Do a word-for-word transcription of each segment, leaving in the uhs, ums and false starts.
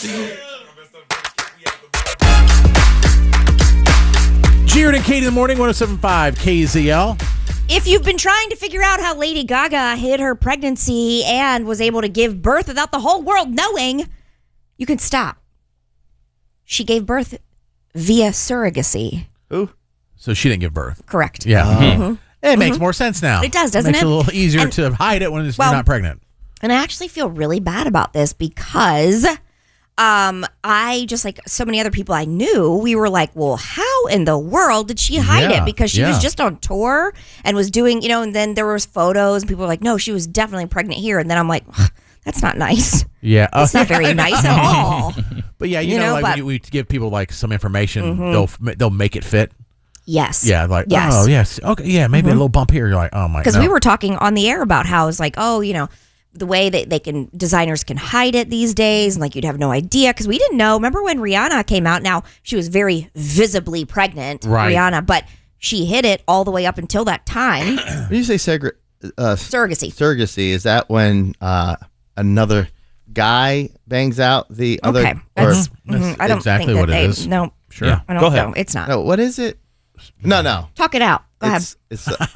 Jared and Katie in the morning, one oh seven point five K Z L. If you've been trying to figure out how Lady Gaga hid her pregnancy and was able to give birth without the whole world knowing, you can stop. She gave birth via surrogacy. Ooh. So she didn't give birth. Correct. Yeah. Mm-hmm. It mm-hmm. makes more sense now. It does, doesn't it? Makes it? it a little easier and, to hide it when it's, well, you're not pregnant. And I actually feel really bad about this because um, I, just like so many other people I knew, we were like, well, how in the world did she hide yeah, it? Because she yeah. was just on tour and was doing, you know, and then there was photos and people were like, no, she was definitely pregnant here. And then I'm like, that's not nice. Yeah. It's not very nice at all. But yeah, you, You know, know, like but- when you, we give people like some information, Mhm. they'll they'll make it fit. Yes. Yeah, like, Yes. oh, yes. Okay, yeah, maybe a little bump here. You're like, oh, my God. Because no. we were talking on the air about how it's like, oh, you know, the way that they can, designers can hide it these days, and like you'd have no idea because we didn't know. Remember when Rihanna came out? Now, she was very visibly pregnant, Right. Rihanna, but she hid it all the way up until that time. When you say segre- uh, Surrogacy. surrogacy, is that when uh, another guy bangs out the other? Okay. Or, That's, That's mhm, I don't exactly think that what it they, is. No, Sure. I don't Go ahead. know. It's not. no, what is it? No, no. Talk it out. Go ahead. It's, it's, uh,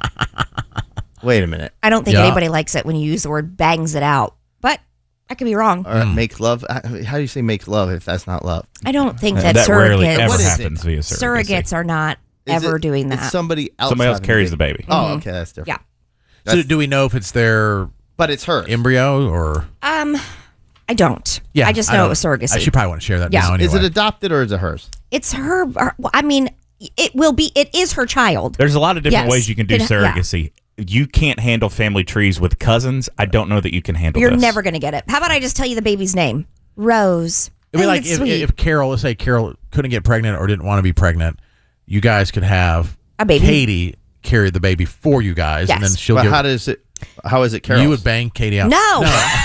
wait a minute. I don't think Yeah. anybody likes it when you use the word bangs it out, but I could be wrong. Or makes love. How how do you say makes love if that's not love? I don't think Uh, that, that rarely surrogates, ever What is it? happens via surrogacy. surrogates are not Is ever it- doing it's that. somebody else. Somebody else having carries the baby. baby. Oh, okay, that's different. Yeah. So do we know if it's their But it's her. embryo or? Um, I don't. Yeah, I just know don't- it was surrogacy. I should probably want to share that Yeah. now anyway. Is it adopted or is it hers? It's her, her. well, I mean, it will be. It is her child. There's a lot of different Yes. ways you can do It- yeah. surrogacy. You can't handle family trees with cousins. I don't know that you can handle You're this. never going to get it. How about I just tell you the baby's name? Rose. It'd be I like think it's if, sweet. if Carol, let's say Carol couldn't get pregnant or didn't want to be pregnant, you guys could have A baby. Katie carry the baby for you guys, and Yes. then she'll But give. how does it? How is it Carol? you would bang Katie out? no,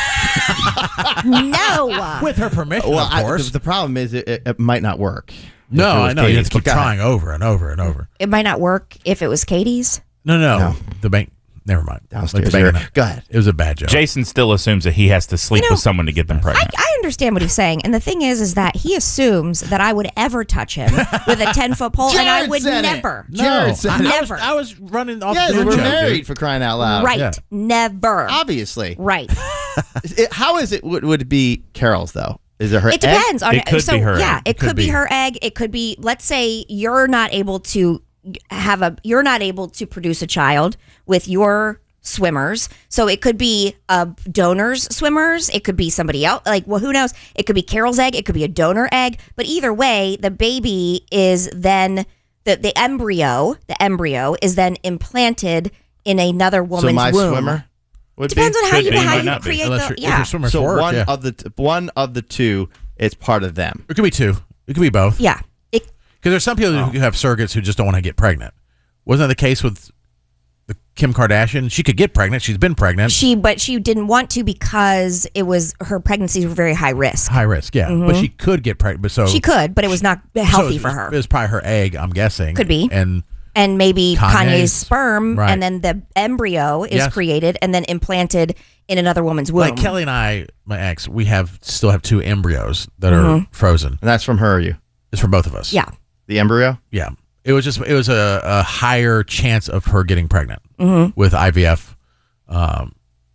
no. with her permission, Well, of I, course. the, the problem is it, it, it might not work. no, If it was I know you have Katie's. to keep Go ahead. trying over and over and over. It might not work if it was Katie's. No, no, No. the bank. Never mind. Downstairs Like the bank- here. Go ahead. It was a bad joke. Jason still assumes that he has to sleep You know, with someone to get them I, pregnant. I understand what he's saying, and the thing is, is that he assumes that I would ever touch him with a ten foot pole, and I Jared would said it. never. No, Jared said I, it. I was, Never. I was running off Yeah, the they were joke, married dude. for crying out loud. Right? Yeah. Never. Obviously. Right. It- how is it? Would, would it be Carol's though? Is it her? It egg? depends on It could so be her yeah, egg. it could, be. her egg. It could be, let's say you're not able to have a you're not able to produce a child with your swimmers. So it could be a donor's swimmers, it could be somebody else, like, well, who knows? It could be Carol's egg, it could be a donor egg, but either way, the baby is then the the embryo, the embryo is then implanted in another So woman's my womb. swimmer would Depends be? on how Could you be, how might you not be. create Unless the you're, if yeah. you're swimming So for work, one yeah. of the t- one of the two is part of them. It could be two. It could be both. Yeah. It, Because there's some people who have surrogates who just don't want to get pregnant. Wasn't that the case with the Kim Kardashian? She could get pregnant. She's been pregnant. She, but she didn't want to because it was her pregnancies were very high risk. High risk, yeah. But she could get pregnant. But so She could, but it was not so healthy it for was- her. It was probably her egg, I'm guessing. Could be. And And maybe Kanye's, Kanye's- sperm, right. and then the embryo is Yes. created and then implanted in another woman's womb. like Kelly and I, my ex, we have still have two embryos that Mm-hmm. are frozen. And that's from her or you? It's for both of us. Yeah. The embryo? Yeah. It was just it was a, a higher chance of her getting pregnant Mm-hmm. with I V F. Um,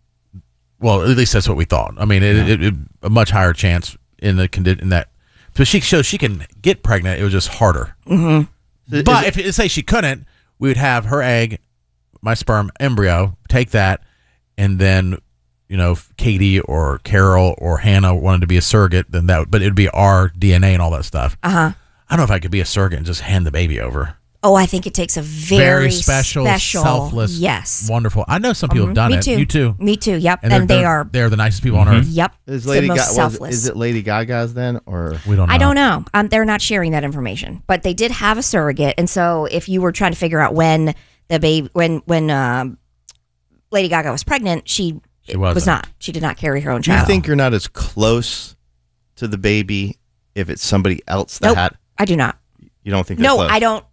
well, at least that's what we thought. I mean, it, it, it a much higher chance in the condi- in that. So she so she can get pregnant. It was just harder. Is But it- if say she couldn't, we would have her egg, my sperm, embryo. Take that, and then you know if Katie or Carol or Hannah wanted to be a surrogate, then that. But it would be our D N A and all that stuff. Uh huh. I don't know if I could be a surrogate and just hand the baby over. Oh, I think it takes a very, special, special, selfless, yes, wonderful. I know some people Mhm. have done Me it. too. You too. Me too. Yep. And, And, they're, they they're, are. they're the nicest people on earth. Yep. Is the Lady most Ga- was, selfless. is it Lady Gaga's then, or We don't know. I don't know. Um, they're not sharing that information, but they did have a surrogate, and so if you were trying to figure out when the baby, when when um, Lady Gaga was pregnant, she, She was wasn't. not. She did not carry her own do you child. think you're not as close to the baby if it's somebody else that Nope. had? I do not. You don't think? They're No, close? I don't.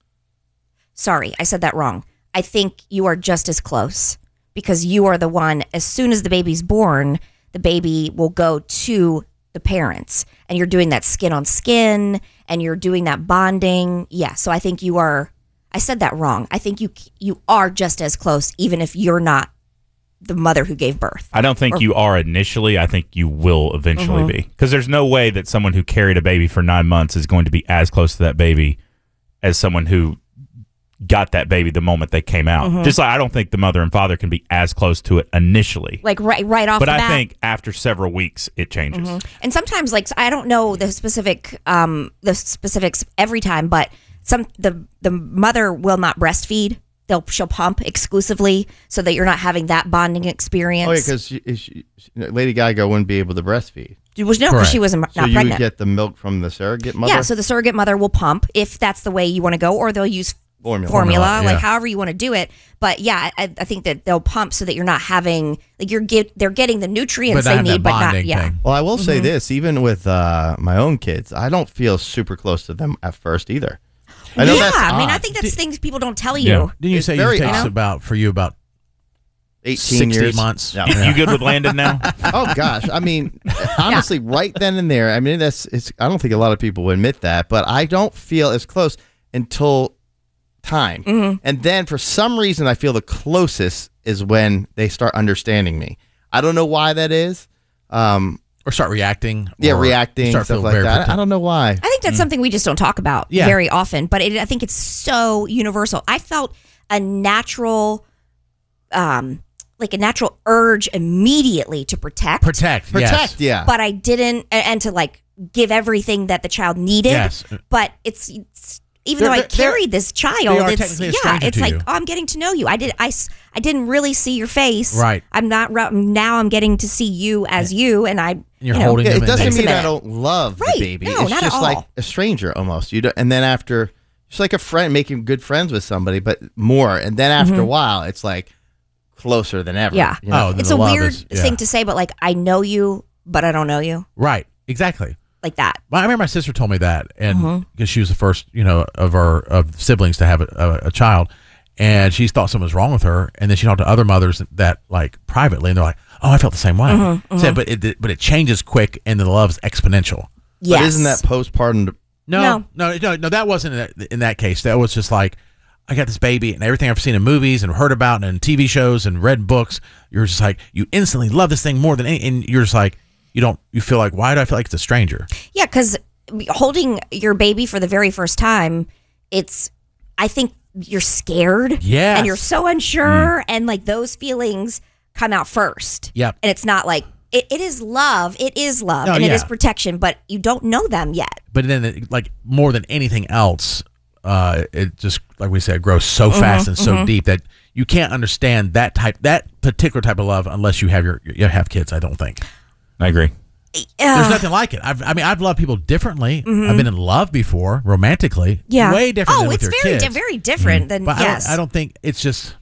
Sorry, I said that wrong. I think you are just as close because you are the one. As soon as the baby's born, the baby will go to the parents, and you're doing that skin on skin, and you're doing that bonding. Yeah, so I think you are. I said that wrong. I think you you are just as close, even if you're not the mother who gave birth. I don't think Or- you are initially. I think you will eventually Mhm. be. Because there's no way that someone who carried a baby for nine months is going to be as close to that baby as someone who got that baby the moment they came out. Mhm. Just like I don't think the mother and father can be as close to it initially. Like right right off But the I bat. think after several weeks, it changes. Mhm. And sometimes, like I don't know the specific, um, the specifics every time, but some the the mother will not breastfeed. They'll she'll pump exclusively so that you're not having that bonding experience. Oh, yeah, because Lady Gaga wouldn't be able to breastfeed. It was no, because Correct. she was not So you pregnant. would get the milk from the surrogate mother? Yeah, so the surrogate mother will pump if that's the way you want to go, or they'll use Formula. formula, Formula, like yeah. however you want to do it. But yeah, I, I think that they'll pump so that you're not having like you're get they're getting the nutrients But they not that need, but not bonding yeah. thing. Well, I will say this, even with uh, my own kids, I don't feel super close to them at first either. I know yeah, that's I mean, I odd. think that's things people don't tell Yeah. you. Didn't you It's say it very takes odd. about for you about eighteen sixty years. months? Yeah. You, you good with Landon now? Oh gosh, I mean, honestly, right then and there. I mean, that's it's. I don't think a lot of people would admit that, but I don't feel as close until time, Mm-hmm. and then for some reason, I feel the closest is when they start understanding me. I don't know why that is. Um, Or start reacting? yeah, or reacting start stuff feeling like very that. protect- I don't know why. I think that's something we just don't talk about Yeah. very often, but it, I think it's so universal. I felt a natural, um, like a natural urge immediately to protect, Protect. Protect, Yes. yeah. but I didn't, and, and to like give everything that the child needed. Yes. But it's, it's even They're- though I they're- they're- carried this child, they are it's technically a yeah, stranger it's to like you. oh, I'm getting to know you. I did I, s- I didn't really see your face. Right. I'm not ru- now. I'm getting to see you as you, and I. And you're you know, holding Yeah, them it in doesn't there. mean I Intimate. don't love Right. the baby. No, it's not at just all. like a stranger almost. You do, and then after, it's like a friend making good friends with somebody, but more. And then after a while, it's like closer than ever. Mm-hmm. Yeah. you know? Oh, then It's the a love weird is- yeah. thing to say, but like I know you, but I don't know you, Right. Exactly. like that. Well, I remember my sister told me that, and Mm-hmm. because she was the first, you know, of our of siblings to have a, a, a child, and she thought something was wrong with her, and then she talked to other mothers that like privately, and they're like, "Oh, I felt the same way." Mm-hmm, Said, but it but it changes quick, and the love's exponential. Yes. But isn't that postpartum? No, No. no, no, no. That wasn't in that, in that case. That was just like, I got this baby, and everything I've seen in movies and heard about and T V shows and read books. You're just like, you instantly love this thing more than any, and you're just like, you don't, you feel like, why do I feel like it's a stranger? Yeah, because holding your baby for the very first time, it's, I think you're scared. Yes. And you're so unsure. And like those feelings come out first. Yep. And it's not like, it, it is love. It is love. No, and it yeah. is protection, but you don't know them yet. But then, it, like more than anything else, uh, it just like we said, grows so Mm-hmm, fast and so deep that you can't understand that type, that particular type of love unless you have your you have kids. I don't think I agree. there's nothing like it. I've, I mean, I've loved people differently. I've been in love before, romantically. Mm-hmm. Yeah. way different. Oh, than with it's your very, kids. di- very different than, But yes. I, don't, I don't think it's just.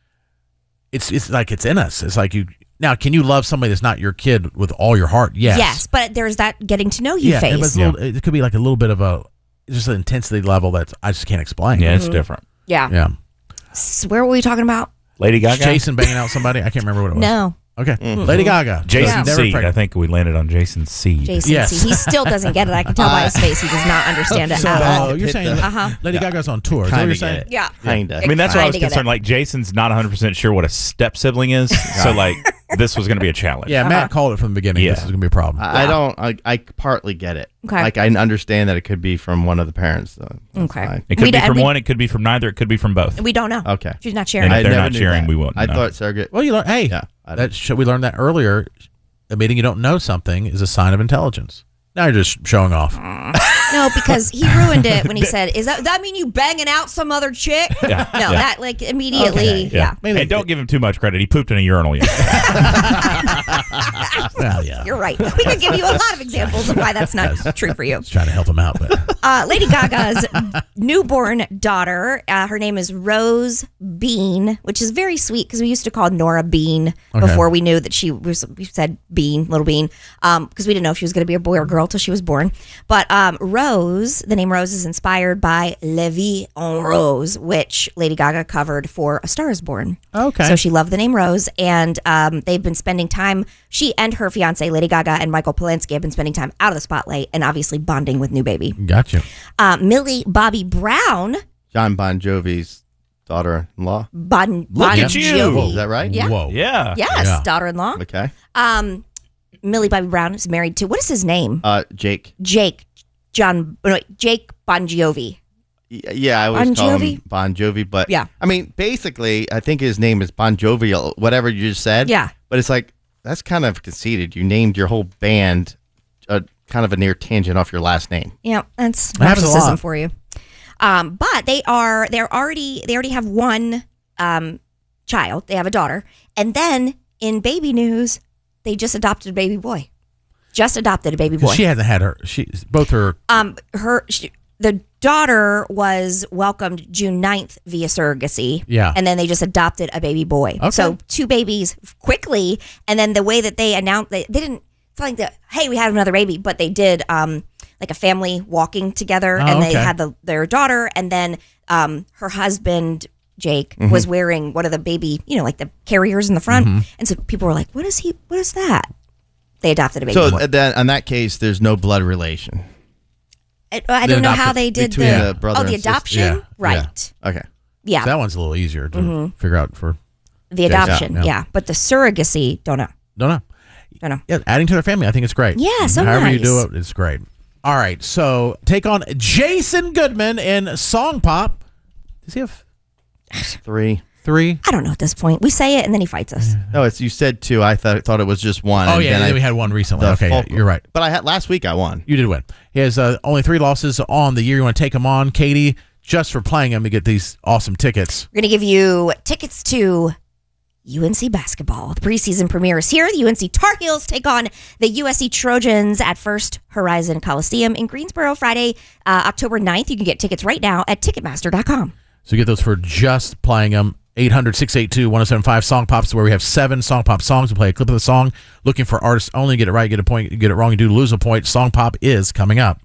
It's it's like it's in us. It's like you now. Can you love somebody that's not your kid with all your heart? Yes. Yes, but there's that getting to know you Yeah. phase. But it's a little, it could be like a little bit of a just an intensity level that I just can't explain. Yeah, Mm-hmm. it's different. yeah. Yeah. S- Where were we talking about? Lady Gaga? Jason banging out somebody. I can't remember what it was. No. Okay. Lady Gaga. Jason Never Seed. pregnant. I think we landed on Jason Seed. Jason, Yes. see, he still doesn't get it. I can tell by his face he does not understand it So at all. you're Hit saying the- Uh-huh. Lady Gaga's on tour? Is that what Kinda you're get saying? it. Yeah. Kinda. I mean, that's why I was Trying to get concerned. it. Like, Jason's not one hundred percent sure what a step sibling is. So, like, this was going to be a challenge. Yeah, Matt called it from the beginning. Yeah. This is gonna be a problem. I, I don't. I, I partly get it. Okay. Like I understand that it could be from one of the parents. So that's Okay. fine. It could We be d- from we- one, it could be from neither, it could be from both. We don't know. Okay. She's not And sharing. if I they're never not knew sharing, that. we won't I know. thought surrogate. well, you learn. Hey, Yeah, I that sh- we learned that earlier. Admitting you don't know something is a sign of intelligence. Now you're just showing off. No, because he ruined it when he said, "Is that that mean you banging out some other chick?" Yeah. No, Yeah. that like immediately. Okay, Yeah. Maybe And don't give him too much credit. He pooped in a urinal yesterday. Well, yeah. You're right. We could give you a lot of examples of why that's not true for you. Just trying to help him out, but Uh, Lady Gaga's newborn daughter, uh, her name is Rose Bean, which is very sweet because we used to call Nora Bean Okay. before we knew that she was, we said Bean, little Bean, because we didn't know if she was going to be a boy or girl till she was born. But um, Rose, the name Rose is inspired by La Vie en Rose, which Lady Gaga covered for A Star is Born. Okay. So she loved the name Rose, and um, they've been spending time, she and her fiance, Lady Gaga, and Michael Polanski have been spending time out of the spotlight and obviously bonding with new baby. Gotcha. Uh, Millie Bobby Brown. John Bon Jovi's daughter-in-law. Bon, Look bon at you. Jovi. Is that right? Yeah. Whoa. Yeah. Yes, Yeah. daughter-in-law. Okay. Um, Millie Bobby Brown is married to, what is his name? Uh, Jake. Jake. John, no, Jake Bon Jovi. Y- Yeah, I always Bon call Jovi? him Bon Jovi, but Yeah. I mean, basically, I think his name is Bon Jovi, whatever you just said. Yeah. But it's like, that's kind of conceited. You named your whole band a kind of a near tangent off your last name. Yeah, that's That happens a narcissism lot. for you. Um, but they are they're already they already have one um, child. They have a daughter, and then in baby news, they just adopted a baby boy. Just adopted a baby boy. She hasn't had her. She both her. um, her she, the daughter was welcomed June ninth via surrogacy. Yeah. and then they just adopted a baby boy. Okay. So two babies quickly, and then the way that they announced they, they didn't. It's not like the hey we had another baby, but they did. Um, like a family walking together, Oh, and they okay. had the, their daughter, and then um, her husband Jake Mm-hmm. was wearing one of the baby, you know, like the carriers in the front, Mm-hmm. and so people were like, "What is he? What is that?" They adopted a baby. So boy. uh, then, in that case, there's no blood relation. I, I don't know how adopted they did the, between the brother oh the and sister. adoption, Yeah, right? Okay. Yeah, So that one's a little easier to figure out for. the adoption, yeah. yeah. But the surrogacy, don't know, Don't know. don't know. Yeah, adding to their family, I think it's great. Yeah, so however you nice. do it, it's great. All right, so take on Jason Goodman in Song Pop. Does he have Three. three? I don't know at this point. We say it, and then he fights us. No, it's you said two. I thought thought it was just one. Oh and yeah, then then I- we had one recently. the Okay, yeah, folk- you're right. But I had last week. I won. You did win. He has uh, only three losses on the year. You want to take him on, Katie, just for playing him to get these awesome tickets. We're going to give you tickets to U N C basketball. The preseason premiere is here. The U N C Tar Heels take on the U S C Trojans at First Horizon Coliseum in Greensboro Friday, uh, October ninth. You can get tickets right now at Ticketmaster dot com. So get those for just playing them. eight hundred, six eight two, one oh seven five Song Pops, where we have seven Song Pop songs. We play a clip of the song. Looking for artists only. Get it right, get a point. Get it wrong, you do lose a point. Song Pop is coming up.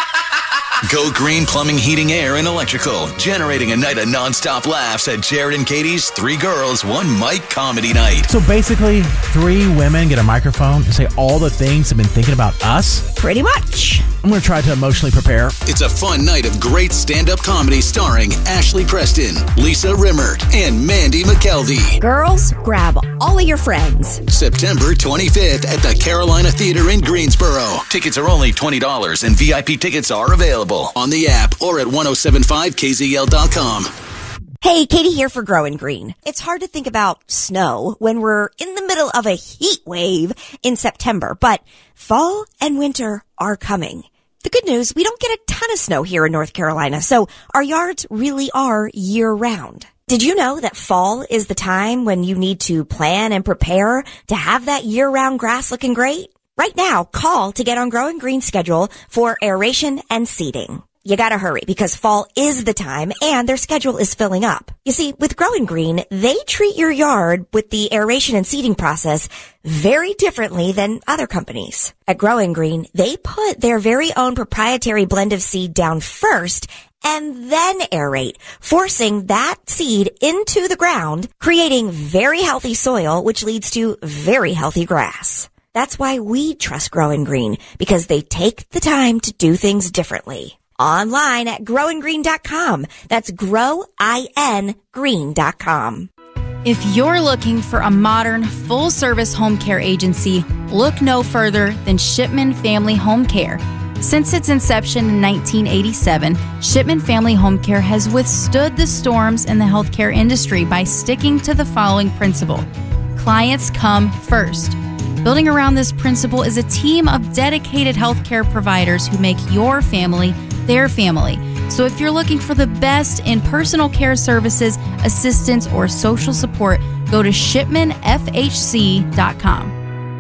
Go Green Plumbing, Heating, Air, and Electrical. Generating a night of nonstop laughs at Jared and Katie's Three Girls, One Mic Comedy Night. So basically, three women get a microphone and say all the things they've been thinking about us. Pretty much. I'm going to try to emotionally prepare. It's a fun night of great stand-up comedy starring Ashley Preston, Lisa Rimmert, and Mandy McKelvey. Girls, grab all of your friends. September twenty-fifth at the Carolina Theater in Greensboro. Tickets are only twenty dollars and V I P tickets are available on the app or at ten seventy-five K Z L dot com. Hey, Katie here for Growing Green. It's hard to think about snow when we're in the middle of a heat wave in September, but fall and winter are coming. The good news, we don't get a ton of snow here in North Carolina, so our yards really are year-round. Did you know that fall is the time when you need to plan and prepare to have that year-round grass looking great? Right now, call to get on Growing Green's schedule for aeration and seeding. You gotta hurry because fall is the time and their schedule is filling up. You see, with Growing Green, they treat your yard with the aeration and seeding process very differently than other companies. At Growing Green, they put their very own proprietary blend of seed down first and then aerate, forcing that seed into the ground, creating very healthy soil, which leads to very healthy grass. That's why we trust Growing Green, because they take the time to do things differently. Online at growing green dot com. That's grow I N green dot com. If you're looking for a modern, full-service home care agency, look no further than Shipman Family Home Care. Since its inception in nineteen eighty-seven, Shipman Family Home Care has withstood the storms in the healthcare industry by sticking to the following principle: clients come first. Building around this principle is a team of dedicated healthcare providers who make your family their family. So if you're looking for the best in personal care services, assistance, or social support, go to shipman f h c dot com.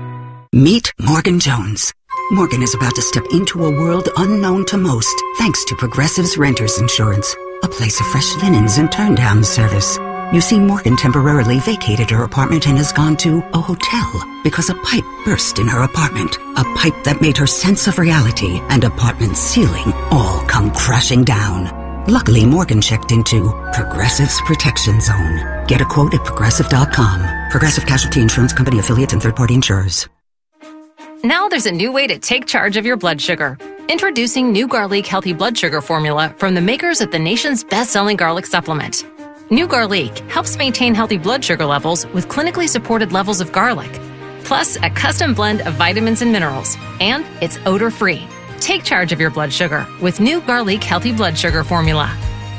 Meet Morgan Jones. Morgan is about to step into a world unknown to most, thanks to Progressive's Renters Insurance, a place of fresh linens and turn-down service. You see, Morgan temporarily vacated her apartment and has gone to a hotel because a pipe burst in her apartment. A pipe that made her sense of reality and apartment ceiling all come crashing down. Luckily, Morgan checked into Progressive's Protection Zone. Get a quote at progressive dot com. Progressive Casualty Insurance Company affiliates and third-party insurers. Now there's a new way to take charge of your blood sugar. Introducing New Garlic Healthy Blood Sugar Formula from the makers of the nation's best-selling garlic supplement. New Garlic helps maintain healthy blood sugar levels with clinically supported levels of garlic, plus a custom blend of vitamins and minerals, and it's odor-free. Take charge of your blood sugar with New Garlic Healthy Blood Sugar Formula.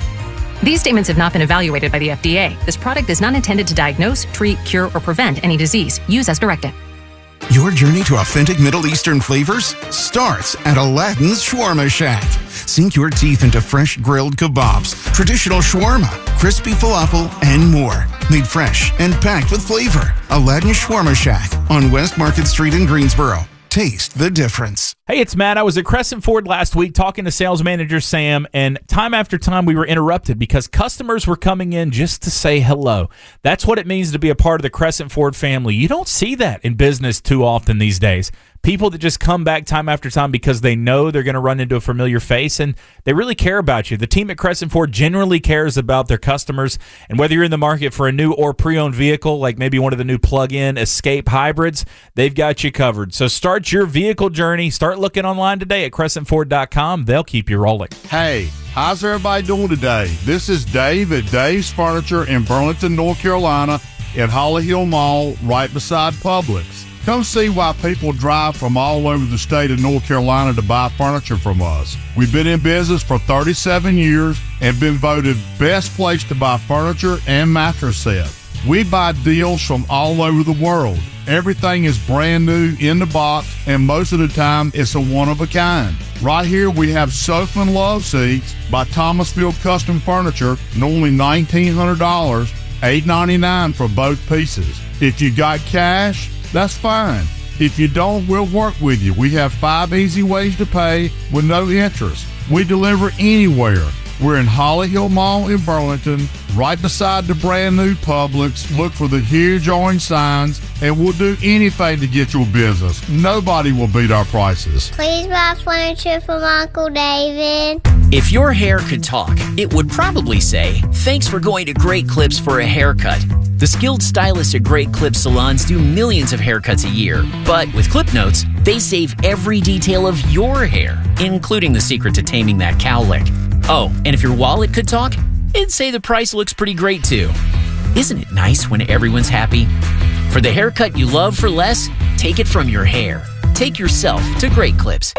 These statements have not been evaluated by the F D A. This product is not intended to diagnose, treat, cure, or prevent any disease. Use as directed. Your journey to authentic Middle Eastern flavors starts at Aladdin's Shawarma Shack. Sink your teeth into fresh grilled kebabs, traditional shawarma, crispy falafel, and more. Made fresh and packed with flavor. Aladdin Shawarma Shack on West Market Street in Greensboro. Taste the difference. Hey, it's Matt. I was at Crescent Ford last week talking to sales manager Sam, and time after time we were interrupted because customers were coming in just to say hello. That's what it means to be a part of the Crescent Ford family. You don't see that in business too often these days. People that just come back time after time because they know they're going to run into a familiar face, and they really care about you. The team at Crescent Ford generally cares about their customers, and whether you're in the market for a new or pre-owned vehicle, like maybe one of the new plug-in Escape hybrids, they've got you covered. So start your vehicle journey. Start looking online today at crescent ford dot com. They'll keep you rolling. Hey, how's everybody doing today? This is Dave at Dave's Furniture in Burlington, North Carolina at Holly Hill Mall right beside Publix. Come see why people drive from all over the state of North Carolina to buy furniture from us. We've been in business for thirty-seven years and been voted best place to buy furniture and mattress sets. We buy deals from all over the world. Everything is brand new in the box, and most of the time it's a one-of-a-kind. Right here we have sofa and love seats by Thomasville Custom Furniture, and only nineteen hundred dollars, eight ninety-nine for both pieces. If you got cash, that's fine. If you don't, we'll work with you. We have five easy ways to pay with no interest. We deliver anywhere. We're in Holly Hill Mall in Burlington, right beside the brand new Publix. Look for the huge orange signs, and we'll do anything to get your business. Nobody will beat our prices. Please buy furniture from Uncle David. If your hair could talk, it would probably say, "Thanks for going to Great Clips for a haircut." The skilled stylists at Great Clips salons do millions of haircuts a year, but with Clip Notes, they save every detail of your hair, including the secret to taming that cowlick. Oh, and if your wallet could talk, it'd say the price looks pretty great too. Isn't it nice when everyone's happy? For the haircut you love for less, take it from your hair. Take yourself to Great Clips.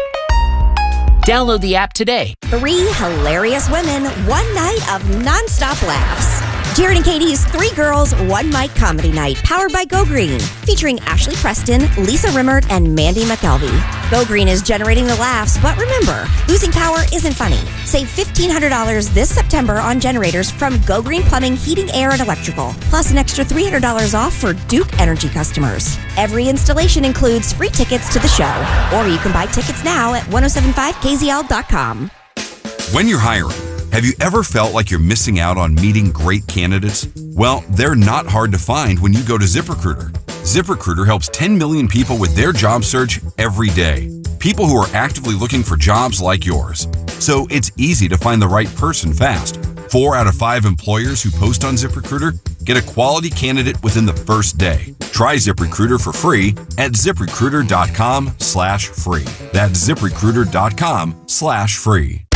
Download the app today. Three hilarious women, one night of nonstop laughs. Jared and Katie's Three Girls, One Mic Comedy Night, powered by Go Green, featuring Ashley Preston, Lisa Rimmert, and Mandy McKelvey. Go Green is generating the laughs, but remember, losing power isn't funny. Save fifteen hundred dollars this September on generators from Go Green Plumbing, Heating, Air, and Electrical, plus an extra three hundred dollars off for Duke Energy customers. Every installation includes free tickets to the show, or you can buy tickets now at ten seventy-five K Z L dot com. When you're hiring, have you ever felt like you're missing out on meeting great candidates? Well, they're not hard to find when you go to ZipRecruiter. ZipRecruiter helps ten million people with their job search every day. People who are actively looking for jobs like yours. So it's easy to find the right person fast. Four out of five employers who post on ZipRecruiter get a quality candidate within the first day. Try ZipRecruiter for free at ZipRecruiter.com slash free. That's ZipRecruiter.com slash free.